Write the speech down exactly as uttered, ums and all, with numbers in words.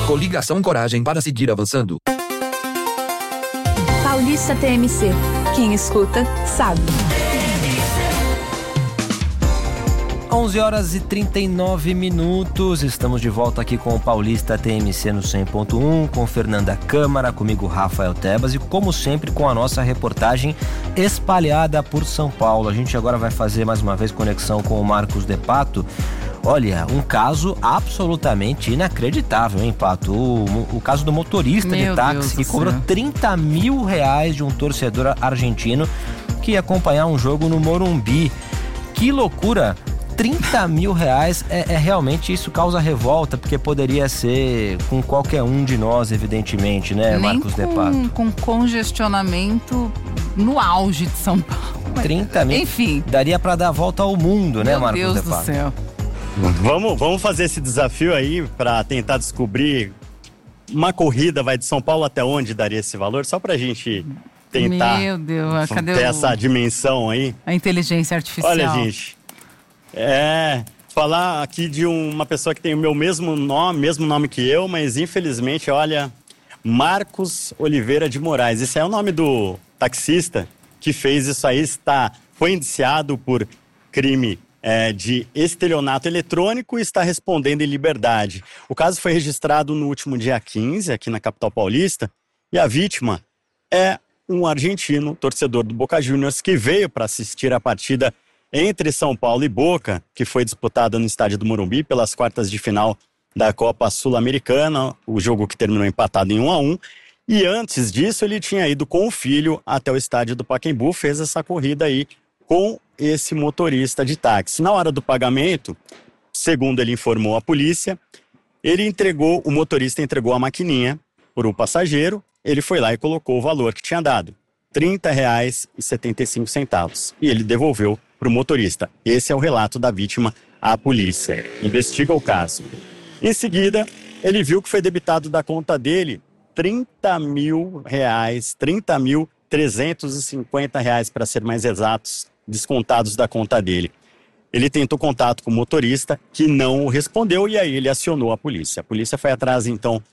Coligação Coragem para seguir avançando. Paulista T M C. Quem escuta, sabe. onze horas e trinta e nove minutos, estamos de volta aqui com o Paulista T M C no cem ponto um, com Fernanda Câmara, comigo Rafael Tebas e como sempre com a nossa reportagem espalhada por São Paulo. A gente agora vai fazer mais uma vez conexão com o Marcos de Pato. Olha, um caso absolutamente inacreditável, hein, Pato? O, o caso do motorista Meu de táxi Deus que do cobrou céu. trinta mil reais de um torcedor argentino que ia acompanhar um jogo no Morumbi. Que loucura! trinta mil reais é, é realmente, isso causa revolta, porque poderia ser com qualquer um de nós, evidentemente, né, Nem Marcos de Pato? com, com congestionamento no auge de São Paulo. trinta mil. Enfim. Daria pra dar a volta ao mundo, né, Meu Marcos Deus de do Pato? céu. Vamos, vamos fazer esse desafio aí para tentar descobrir uma corrida vai de São Paulo até onde daria esse valor, só pra gente tentar Meu Deus, cadê ter o- essa dimensão aí. a inteligência artificial? Olha, gente, é falar aqui de uma pessoa que tem o meu mesmo nome, mesmo nome que eu, mas infelizmente, olha, Marcos Oliveira de Moraes. Esse é o nome do taxista que fez isso aí, está, foi indiciado por crime é, de estelionato eletrônico e está respondendo em liberdade. O caso foi registrado no último dia quinze, aqui na capital paulista, e a vítima é um argentino, torcedor do Boca Juniors, que veio para assistir a partida entre São Paulo e Boca, que foi disputada no estádio do Morumbi pelas quartas de final da Copa Sul-Americana, o jogo que terminou empatado em um a um. E antes disso, ele tinha ido com o filho até o estádio do Pacaembu, fez essa corrida aí com esse motorista de táxi. Na hora do pagamento, segundo ele informou a polícia, ele entregou, o motorista entregou a maquininha para o passageiro, ele foi lá e colocou o valor que tinha dado, trinta reais e setenta e cinco centavos. E ele devolveu para o motorista. Esse é o relato da vítima à polícia. Investiga o caso. Em seguida, ele viu que foi debitado da conta dele trinta mil reais, trinta mil trezentos e cinquenta reais, para ser mais exatos, descontados da conta dele. Ele tentou contato com o motorista, que não o respondeu, e aí ele acionou a polícia. A polícia foi atrás, então,